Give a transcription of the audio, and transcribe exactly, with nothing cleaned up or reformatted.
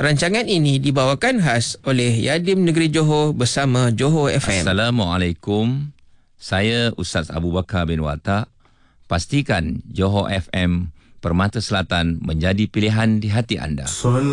Rancangan ini dibawakan khas oleh Yadim Negeri Johor bersama Johor F M. Assalamualaikum. Saya Ustaz Abu Bakar bin Watak. Pastikan Johor F M Permata Selatan menjadi pilihan di hati anda.